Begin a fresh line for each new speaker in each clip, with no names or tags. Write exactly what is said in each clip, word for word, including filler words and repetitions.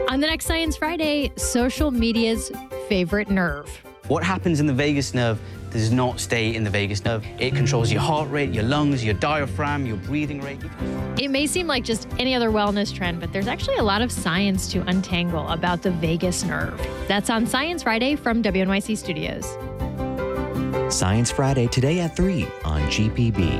On the next Science Friday, social media's favorite nerve.
What happens in the vagus nerve does not stay in the vagus nerve. It controls your heart rate, your lungs, your diaphragm, your breathing rate.
It may seem like just any other wellness trend, but there's actually a lot of science to untangle about the vagus nerve. That's on Science Friday from W N Y C Studios.
Science Friday today at three on G P B.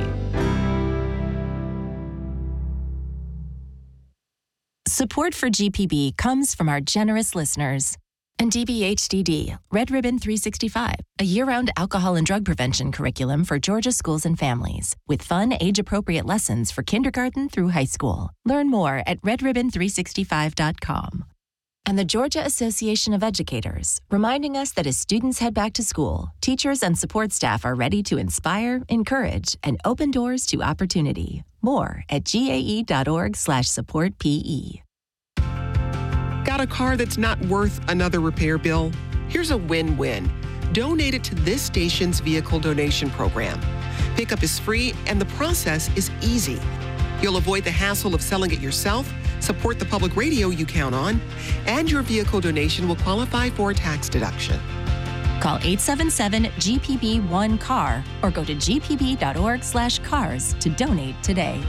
Support for G P B comes from our generous listeners. And D B H D D, Red Ribbon three sixty-five, a year-round alcohol and drug prevention curriculum for Georgia schools and families, with fun, age-appropriate lessons for kindergarten through high school. Learn more at red ribbon three sixty-five dot com. And the Georgia Association of Educators, reminding us that as students head back to school, teachers and support staff are ready to inspire, encourage, and open doors to opportunity. More at gae.org slash support PE.
Got a car that's not worth another repair bill? Here's a win-win. Donate it to this station's vehicle donation program. Pickup is free and the process is easy. You'll avoid the hassle of selling it yourself, support the public radio you count on, and your vehicle donation will qualify for a tax deduction.
Call eight seven seven G P B one C A R or go to gpb.org slash cars to donate today.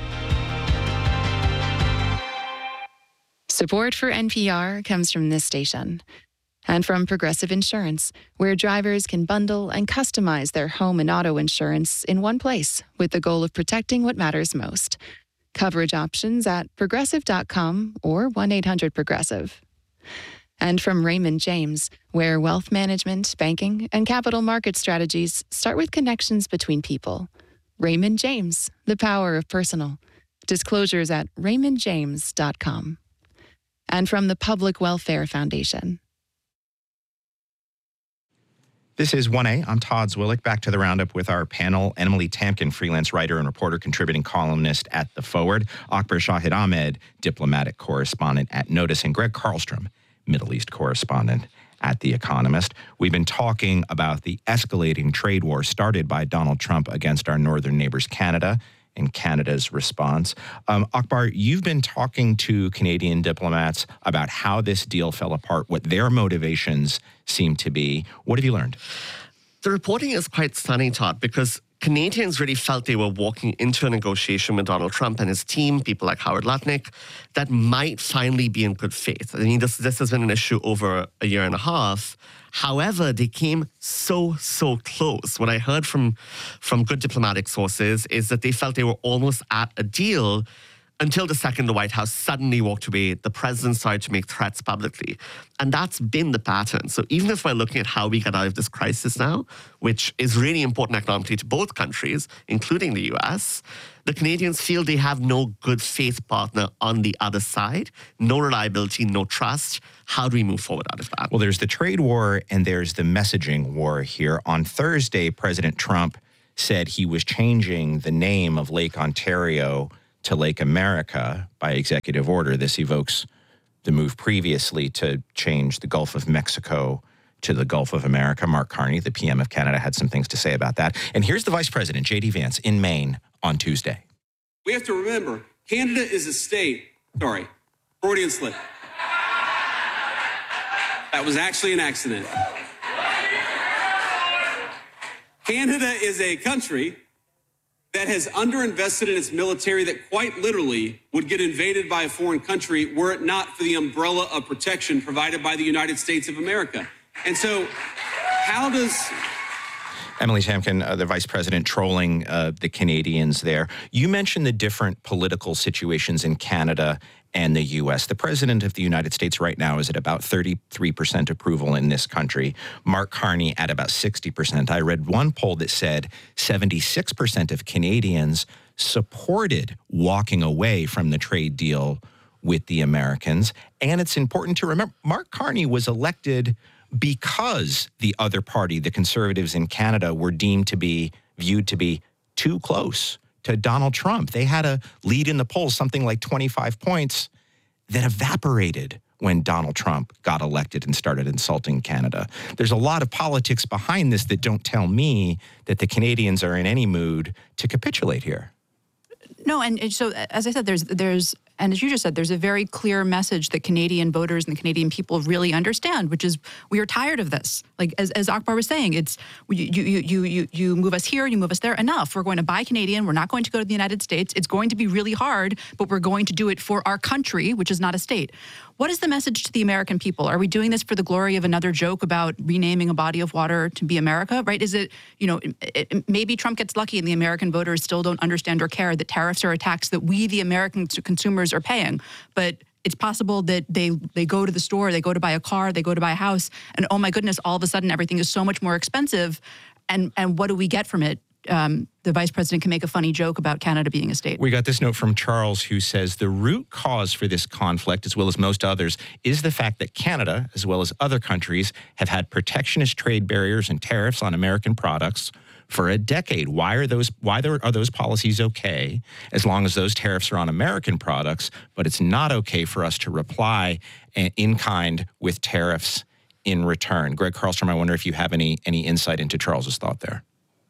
Support for N P R comes from this station and from Progressive Insurance, where drivers can bundle and customize their home and auto insurance in one place with the goal of protecting what matters most. Coverage options at progressive dot com or one eight hundred progressive. And from Raymond James, where wealth management, banking, and capital market strategies start with connections between people. Raymond James, the power of personal. Disclosures at raymond james dot com. And from the Public Welfare Foundation.
This is one A. I'm Todd Zwillich. Back to the roundup with our panel. Emily Tamkin, freelance writer and reporter, contributing columnist at The Forward. Akbar Shahid Ahmed, diplomatic correspondent at Notice. And Greg Carlstrom, Middle East correspondent at The Economist. We've been talking about the escalating trade war started by Donald Trump against our northern neighbors, Canada, and Canada's response. Um, Akbar, you've been talking to Canadian diplomats about how this deal fell apart, what their motivations seem to be. What have you learned?
The reporting is quite stunning, Todd, because Canadians really felt they were walking into a negotiation with Donald Trump and his team, people like Howard Lutnick, that might finally be in good faith. I mean, this, this has been an issue over a year and a half. However, they came so, so close. What I heard from, from good diplomatic sources is that they felt they were almost at a deal until the second the White House suddenly walked away. The president started to make threats publicly. And that's been the pattern. So even if we're looking at how we get out of this crisis now, which is really important economically to both countries, including the U S, the Canadians feel they have no good faith partner on the other side, no reliability, no trust. How do we move forward out of that?
Well, there's the trade war and there's the messaging war here. On Thursday, President Trump said he was changing the name of Lake Ontario to Lake America by executive order. This evokes the move previously to change the Gulf of Mexico to the Gulf of America. Mark Carney, the P M of Canada, had some things to say about that. And here's the Vice President, J D Vance, in Maine on Tuesday.
We have to remember, Canada is a state. Sorry, Freudian slip. That was actually an accident. Canada is a country that has underinvested in its military that quite literally would get invaded by a foreign country were it not for the umbrella of protection provided by the United States of America. And so how does...
Emily Tamkin, uh, the vice president, trolling uh, the Canadians there. You mentioned the different political situations in Canada and the U S. The president of the United States right now is at about thirty-three percent approval in this country. Mark Carney at about sixty percent. I read one poll that said seventy-six percent of Canadians supported walking away from the trade deal with the Americans. And it's important to remember, Mark Carney was elected because the other party, the Conservatives in Canada, were deemed to be, viewed to be too close to Donald Trump. They had a lead in the polls, something like twenty-five points, that evaporated when Donald Trump got elected and started insulting Canada. There's a lot of politics behind this that don't tell me that the Canadians are in any mood to capitulate here.
No, and so, as I said, there's there's And as you just said, there's a very clear message that Canadian voters and the Canadian people really understand, which is we are tired of this. Like as, as Akbar was saying, it's you, you you you you move us here, you move us there. Enough. We're going to buy Canadian. We're not going to go to the United States. It's going to be really hard, but we're going to do it for our country, which is not a state. What is the message to the American people? Are we doing this for the glory of another joke about renaming a body of water to be America, right? Is it, you know, it, it, maybe Trump gets lucky and the American voters still don't understand or care that tariffs are a tax that we, the American consumers, are paying. But it's possible that they they go to the store, they go to buy a car, they go to buy a house, and oh my goodness, all of a sudden everything is so much more expensive. And and what do we get from it? Um, the vice president can make a funny joke about Canada being a state.
We got this note from Charles who says the root cause for this conflict, as well as most others, is the fact that Canada, as well as other countries, have had protectionist trade barriers and tariffs on American products for a decade. Why are those why are those policies okay as long as those tariffs are on American products, but it's not okay for us to reply in kind with tariffs in return? Greg Carlstrom, I wonder if you have any any insight into Charles's thought there.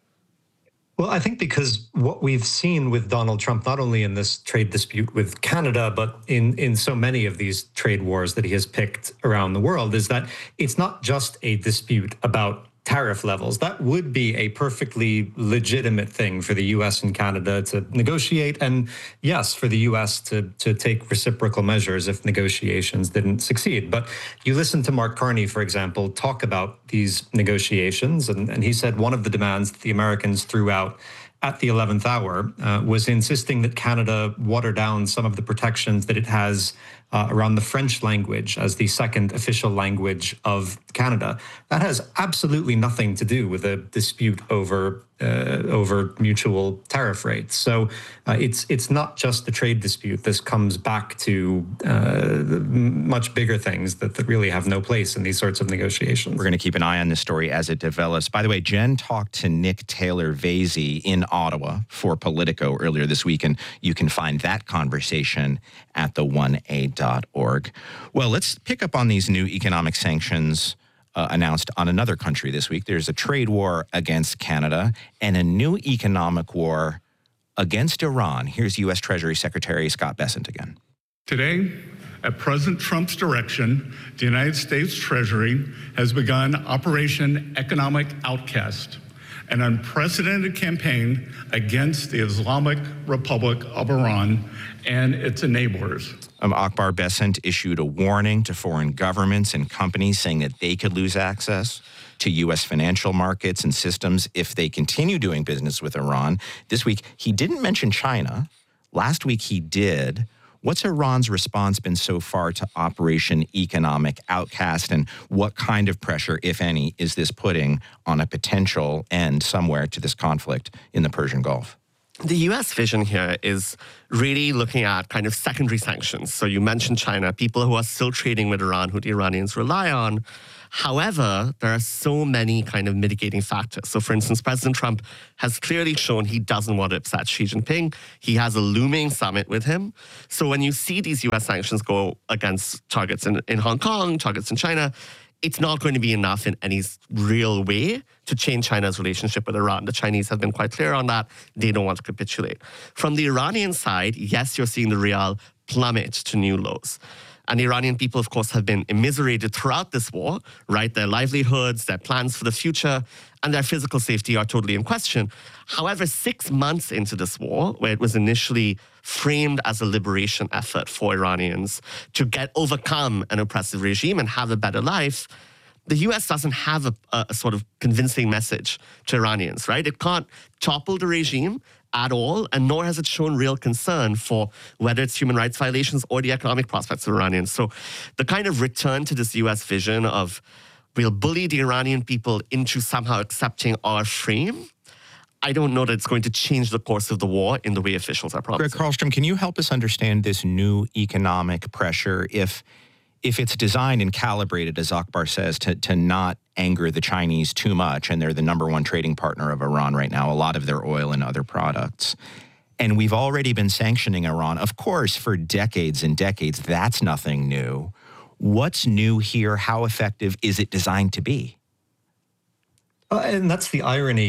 Well, I think because what we've seen with Donald Trump, not only in this trade dispute with Canada, but in, in so many of these trade wars that he has picked around the world, is that it's not just a dispute about tariff levels. That would be a perfectly legitimate thing for the U S and Canada to negotiate. And yes, for the U S to, to take reciprocal measures if negotiations didn't succeed. But you listen to Mark Carney, for example, talk about these negotiations. And, and he said one of the demands that the Americans threw out at the eleventh hour uh, was insisting that Canada water down some of the protections that it has uh, around the French language as the second official language of Canada. That has absolutely nothing to do with a dispute over uh, over mutual tariff rates. So uh, it's it's not just a trade dispute. This comes back to uh, much bigger things that, that really have no place in these sorts of negotiations.
We're going to keep an eye on this story as it develops. By the way, Jen talked to Nick Taylor-Vasey in Ottawa for Politico earlier this week, and you can find that conversation at the one A dot org. Well, let's pick up on these new economic sanctions uh, announced on another country this week. There's a trade war against Canada and a new economic war against Iran. Here's U S Treasury Secretary Scott Bessent again.
Today, at President Trump's direction, the United States Treasury has begun Operation Economic Outcast, an unprecedented campaign against the Islamic Republic of Iran and its enablers.
Um, Akbar Bessent issued a warning to foreign governments and companies saying that they could lose access to U S financial markets and systems if they continue doing business with Iran. This week, he didn't mention China. Last week, he did. What's Iran's response been so far to Operation Economic Outcast, and what kind of pressure, if any, is this putting on a potential end somewhere to this conflict in the Persian Gulf?
The U S vision here is really looking at kind of secondary sanctions. So you mentioned China, people who are still trading with Iran, who the Iranians rely on. However, there are so many kind of mitigating factors. So for instance, President Trump has clearly shown he doesn't want to upset Xi Jinping. He has a looming summit with him. So when you see these U S sanctions go against targets in, in Hong Kong, targets in China, it's not going to be enough in any real way to change China's relationship with Iran. The Chinese have been quite clear on that. They don't want to capitulate. From the Iranian side, yes, you're seeing the rial plummet to new lows. And the Iranian people, of course, have been immiserated throughout this war, right? Their livelihoods, their plans for the future, and their physical safety are totally in question. However, six months into this war, where it was initially framed as a liberation effort for Iranians to get overcome an oppressive regime and have a better life, the U S doesn't have a, a sort of convincing message to Iranians, right? It can't topple the regime at all, and nor has it shown real concern for whether it's human rights violations or the economic prospects of Iranians. So the kind of return to this U S vision of we'll bully the Iranian people into somehow accepting our frame, I don't know that it's going to change the course of the war in the way officials are promising.
Greg Carlstrom, can you help us understand this new economic pressure if if it's designed and calibrated, as Akbar says, to, to not anger the Chinese too much, and they're the number one trading partner of Iran right now, a lot of their oil and other products. And we've already been sanctioning Iran, of course, for decades and decades. That's nothing new. What's new here? How effective is it designed to be?
Uh, and that's the irony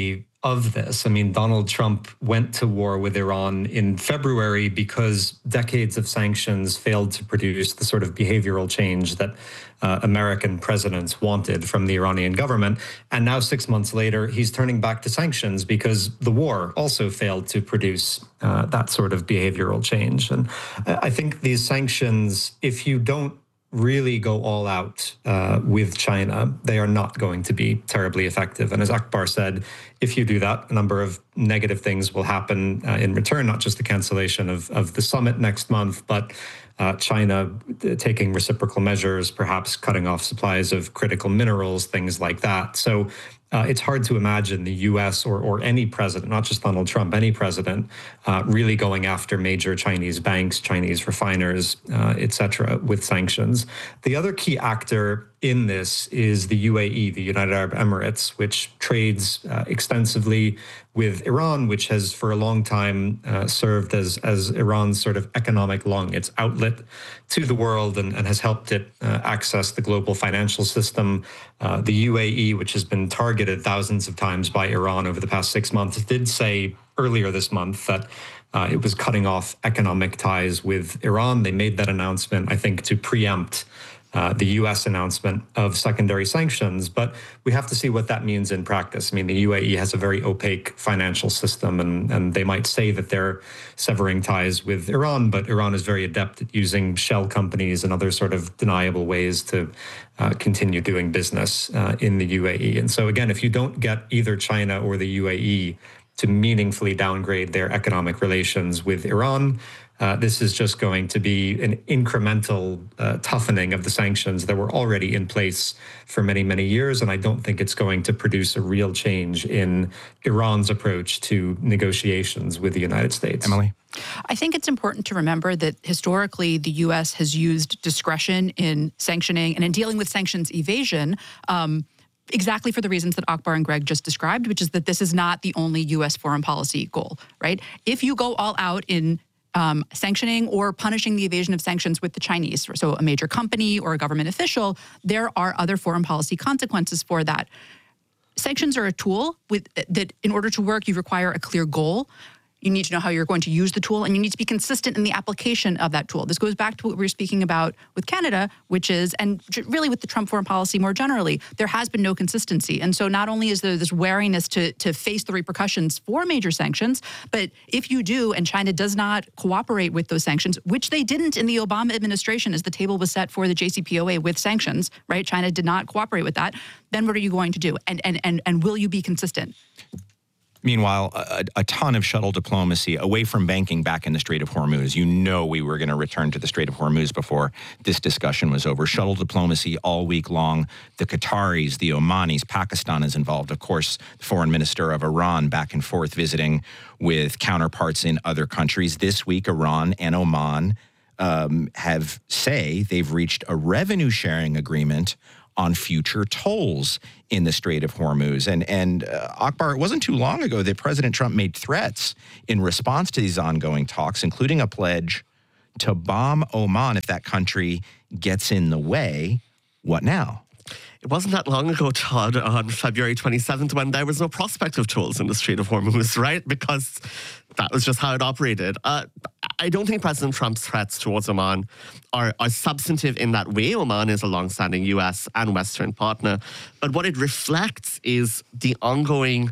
of this. I mean, Donald Trump went to war with Iran in February because decades of sanctions failed to produce the sort of behavioral change that uh, American presidents wanted from the Iranian government. And now, six months later, he's turning back to sanctions because the war also failed to produce uh, that sort of behavioral change. And I think these sanctions, if you don't really go all out uh, with China, they are not going to be terribly effective. And as Akbar said, if you do that, a number of negative things will happen uh, in return, not just the cancellation of, of the summit next month, but uh, China taking reciprocal measures, perhaps cutting off supplies of critical minerals, things like that. So Uh, it's hard to imagine the U S or, or any president, not just Donald Trump, any president, uh, really going after major Chinese banks, Chinese refiners, uh, et cetera, with sanctions. The other key actor in this is the U A E, the United Arab Emirates, which trades uh, extensively with Iran, which has for a long time uh, served as, as Iran's sort of economic lung, its outlet to the world, and, and has helped it uh, access the global financial system. Uh, the U A E, which has been targeted thousands of times by Iran over the past six months, did say earlier this month that uh, it was cutting off economic ties with Iran. They made that announcement, I think, to preempt Uh, the U S announcement of secondary sanctions, but we have to see what that means in practice. I mean, the U A E has a very opaque financial system, and, and they might say that they're severing ties with Iran, but Iran is very adept at using shell companies and other sort of deniable ways to uh, continue doing business uh, in the U A E. And so again, if you don't get either China or the U A E to meaningfully downgrade their economic relations with Iran, Uh, this is just going to be an incremental uh, toughening of the sanctions that were already in place for many, many years. And I don't think it's going to produce a real change in Iran's approach to negotiations with the United States.
Emily?
I think it's important to remember that historically the U S has used discretion in sanctioning and in dealing with sanctions evasion um, exactly for the reasons that Akbar and Greg just described, which is that this is not the only U S foreign policy goal, right? If you go all out in Um, sanctioning or punishing the evasion of sanctions with the Chinese, so a major company or a government official, there are other foreign policy consequences for that. Sanctions are a tool with, that in order to work, you require a clear goal. You need to know how you're going to use the tool, and you need to be consistent in the application of that tool. This goes back to what we were speaking about with Canada, which is, and really with the Trump foreign policy more generally, there has been no consistency. And so not only is there this wariness to, to face the repercussions for major sanctions, but if you do, and China does not cooperate with those sanctions, which they didn't in the Obama administration as the table was set for the J C P O A with sanctions, right? China did not cooperate with that. Then what are you going to do? And, and, and, and will you be consistent?
Meanwhile, a, a ton of shuttle diplomacy away from banking back in the Strait of Hormuz. You know we were going to return to the Strait of Hormuz before this discussion was over. Shuttle diplomacy all week long. The Qataris, the Omanis, Pakistan is involved. Of course, the foreign minister of Iran back and forth visiting with counterparts in other countries. This week, Iran and Oman um, have say they've reached a revenue sharing agreement on future tolls in the Strait of Hormuz. And, and uh, Akbar, it wasn't too long ago that President Trump made threats in response to these ongoing talks, including a pledge to bomb Oman if that country gets in the way. What now?
It wasn't that long ago, Todd, on February twenty-seventh, when there was no prospect of tolls in the Strait of Hormuz, right? Because that was just how it operated. Uh, I don't think President Trump's threats towards Oman are, are substantive in that way. Oman is a longstanding U S and Western partner. But what it reflects is the ongoing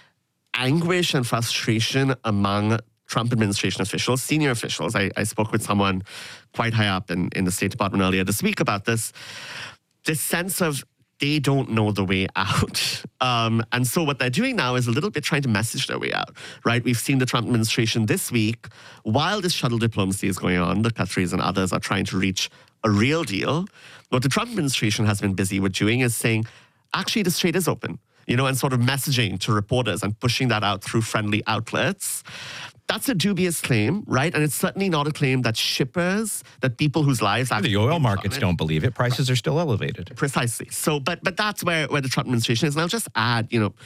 anguish and frustration among Trump administration officials, senior officials. I, I spoke with someone quite high up in, in the State Department earlier this week about this. This sense of they don't know the way out. Um, and so what they're doing now is a little bit trying to message their way out, right? We've seen the Trump administration this week, while this shuttle diplomacy is going on, the Qataris and others are trying to reach a real deal. What the Trump administration has been busy with doing is saying, actually, the strait is open, you know, and sort of messaging to reporters and pushing that out through friendly outlets. That's a dubious claim, right? And it's certainly not a claim that shippers, that people whose lives...
The oil markets don't believe it. Prices are still elevated.
Precisely. So, but but that's where, where the Trump administration is. And I'll just add, you know,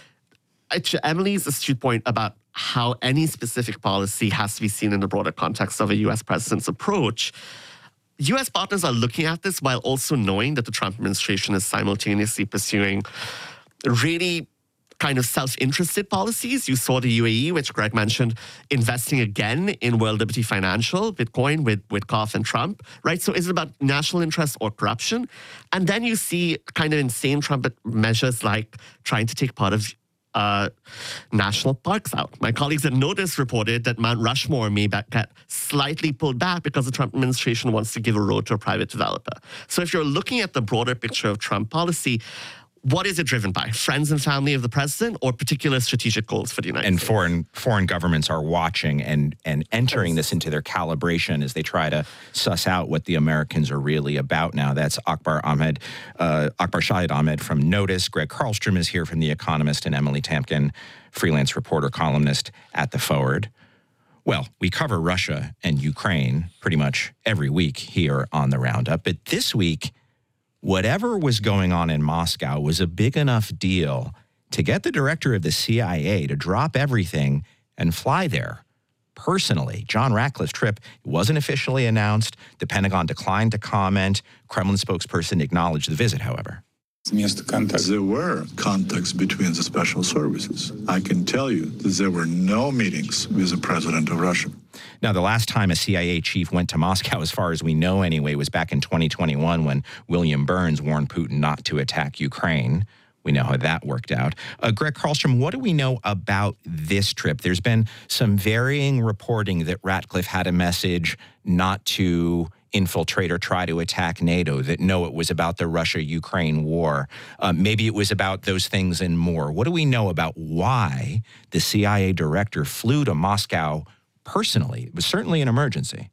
Emily's astute point about how any specific policy has to be seen in the broader context of a U S president's approach. U S partners are looking at this while also knowing that the Trump administration is simultaneously pursuing really kind of self-interested policies. You saw the U A E, which Greg mentioned, investing again in World Liberty Financial, Bitcoin with Witkoff and Trump, right? So is it about national interest or corruption? And then you see kind of insane Trump measures like trying to take part of Uh, national parks out. My colleagues at Notice reported that Mount Rushmore may get slightly pulled back because the Trump administration wants to give a road to a private developer. So if you're looking at the broader picture of Trump policy, what is it driven by? Friends and family of the president or particular strategic goals for the United
and
States?
And foreign foreign governments are watching and, and entering this into their calibration as they try to suss out what the Americans are really about now. That's Akbar Ahmed, uh, Akbar Shahid Ahmed from Notice. Greg Carlstrom is here from The Economist, and Emily Tamkin, freelance reporter, columnist at The Forward. Well, we cover Russia and Ukraine pretty much every week here on The Roundup, but this week, whatever was going on in Moscow was a big enough deal to get the director of the C I A to drop everything and fly there personally. John Ratcliffe's trip wasn't officially announced. The Pentagon declined to comment. Kremlin spokesperson acknowledged the visit, however.
There were contacts between the special services. I can tell you that there were no meetings with the president of Russia.
Now, the last time a C I A chief went to Moscow, as far as we know anyway, was back in twenty twenty-one when William Burns warned Putin not to attack Ukraine. We know how that worked out. Uh, Greg Carlstrom, what do we know about this trip? There's been some varying reporting that Ratcliffe had a message not to infiltrate or try to attack NATO, that no, it was about the Russia-Ukraine war. Uh, maybe it was about those things and more. What do we know about why the C I A director flew to Moscow personally? It was certainly an emergency.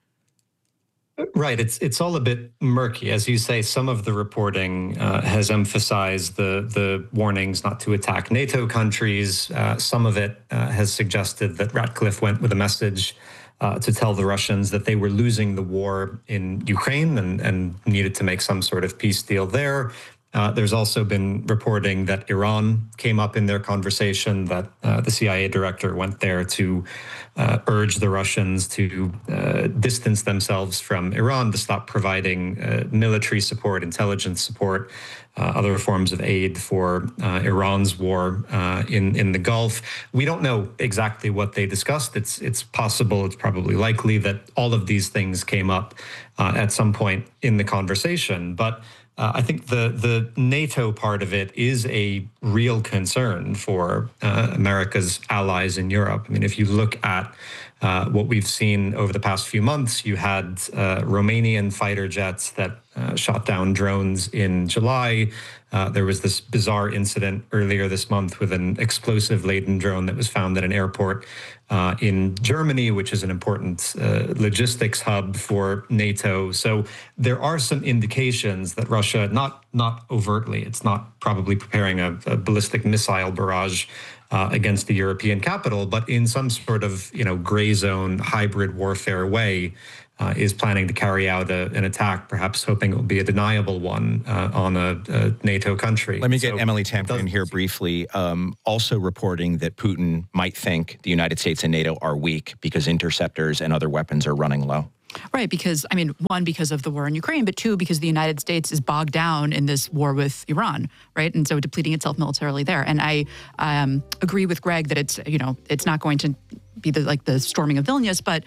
Right. It's it's all a bit murky. As you say, some of the reporting uh, has emphasized the, the warnings not to attack NATO countries. Uh, some of it uh, has suggested that Ratcliffe went with a message uh, to tell the Russians that they were losing the war in Ukraine and, and needed to make some sort of peace deal there. Uh, there's also been reporting that Iran came up in their conversation, that uh, the C I A director went there to uh, urge the Russians to uh, distance themselves from Iran, to stop providing uh, military support, intelligence support, uh, other forms of aid for uh, Iran's war uh, in, in the Gulf. We don't know exactly what they discussed. It's, it's possible, it's probably likely that all of these things came up uh, at some point in the conversation. But Uh, I think the the NATO part of it is a real concern for uh, America's allies in Europe. I mean, if you look at uh, what we've seen over the past few months, you had uh, Romanian fighter jets that uh, shot down drones in July. Uh, there was this bizarre incident earlier this month with an explosive-laden drone that was found at an airport uh, in Germany, which is an important uh, logistics hub for NATO. So there are some indications that Russia, not not overtly, it's not probably preparing a, a ballistic missile barrage uh, against the European capital, but in some sort of, you know, gray zone hybrid warfare way, Uh, is planning to carry out a, an attack, perhaps hoping it will be a deniable one uh, on a, a NATO country.
Let me get so, Emily Tamkin in here briefly. Um, also reporting that Putin might think the United States and NATO are weak because interceptors and other weapons are running low.
Right, because, I mean, one, because of the war in Ukraine, but two, because the United States is bogged down in this war with Iran, right? And so depleting itself militarily there. And I um, agree with Greg that it's, you know, it's not going to be the, like the storming of Vilnius, but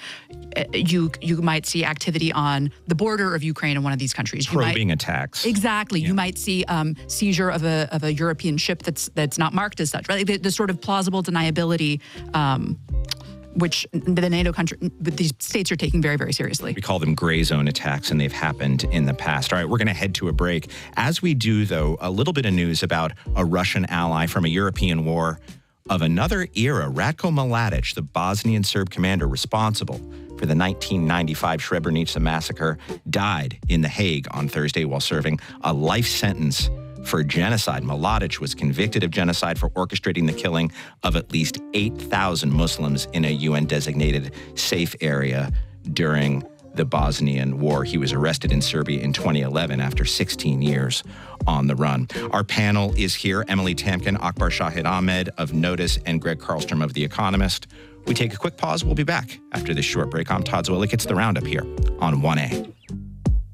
you you might see activity on the border of Ukraine in one of these countries. You
Probing
might,
attacks.
Exactly. Yeah. You might see um, seizure of a of a European ship that's that's not marked as such, right? The, the sort of plausible deniability um, which the NATO country, these states are taking very, very seriously.
We call them gray zone attacks, and they've happened in the past. All right, we're going to head to a break. As we do, though, a little bit of news about a Russian ally from a European war of another era. Ratko Mladic, the Bosnian Serb commander responsible for the nineteen ninety-five Srebrenica massacre, died in The Hague on Thursday while serving a life sentence for genocide. Mladic was convicted of genocide for orchestrating the killing of at least eight thousand Muslims in a U N-designated safe area during the Bosnian War. He was arrested in Serbia in twenty eleven after sixteen years on the run. Our panel is here. Emily Tamkin, Akbar Shahid Ahmed of Notice, and Greg Carlstrom of The Economist. We take a quick pause. We'll be back after this short break. I'm Todd Zwillich. It's The Roundup here on one A.